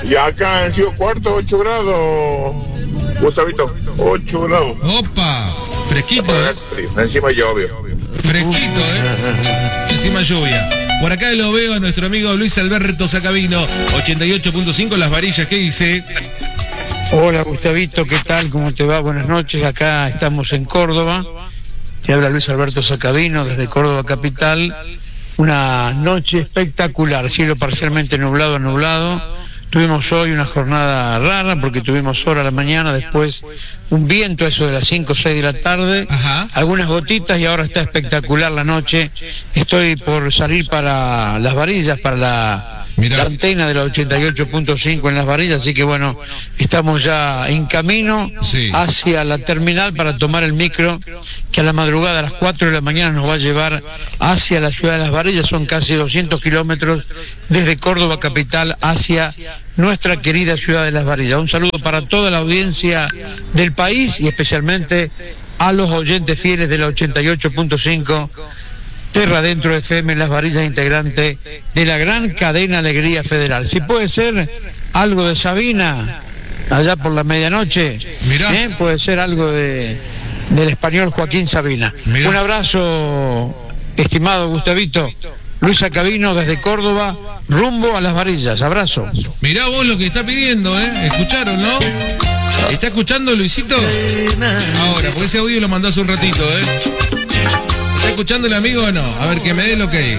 Y acá en Río Cuarto, 8 grados. Gustavito, 8 grados. Opa, fresquito, Encima llovió. Fresquito, encima lluvia. Por acá lo veo a nuestro amigo Luis Alberto Sacabino, 88.5 Las Varillas, ¿qué dice? Hola Gustavito, ¿qué tal? ¿Cómo te va? Buenas noches, acá estamos en Córdoba. Te habla Luis Alberto Sacabino desde Córdoba capital. Una noche espectacular, cielo parcialmente nublado. Tuvimos hoy una jornada rara porque tuvimos sol a la mañana, después un viento eso de las 5 o 6 de la tarde, algunas gotitas y ahora está espectacular la noche. Estoy por salir para Las Varillas, para la antena de la 88.5 en Las Varillas, así que bueno, estamos ya en camino hacia la terminal para tomar el micro que a la madrugada a las 4 de la mañana nos va a llevar hacia la ciudad de Las Varillas. Son casi 200 kilómetros desde Córdoba capital hacia nuestra querida ciudad de Las Varillas. Un saludo para toda la audiencia del país y especialmente a los oyentes fieles de la 88.5 Terra Adentro FM Las Varillas, integrante de la gran cadena Alegría Federal. Si puede ser algo de Sabina, allá por la medianoche, puede ser algo del español Joaquín Sabina. Un abrazo, estimado Gustavito. Luis Sacabino desde Córdoba, rumbo a Las Varillas. Abrazo. Mirá vos lo que está pidiendo, ¿Escucharon, no? ¿Está escuchando Luisito? Ahora, porque ese audio lo mandó hace un ratito, ¿Está escuchando el amigo o no? A ver, que me dé lo que hay.